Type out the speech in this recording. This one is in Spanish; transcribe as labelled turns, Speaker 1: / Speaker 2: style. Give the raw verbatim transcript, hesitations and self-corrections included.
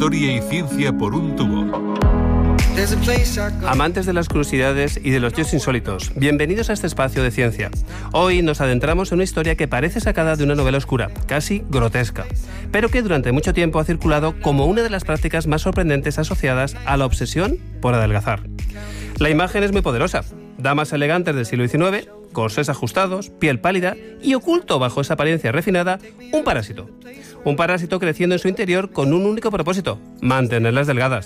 Speaker 1: historia y ciencia por un tubo.
Speaker 2: Amantes de las curiosidades y de los hechos insólitos, bienvenidos a este espacio de ciencia. Hoy nos adentramos en una historia que parece sacada de una novela oscura, casi grotesca, pero que durante mucho tiempo ha circulado como una de las prácticas más sorprendentes asociadas a la obsesión por adelgazar. La imagen es muy poderosa. Damas elegantes del siglo diecinueve, corsés ajustados, piel pálida y oculto bajo esa apariencia refinada, un parásito. Un parásito creciendo en su interior con un único propósito: mantenerlas delgadas.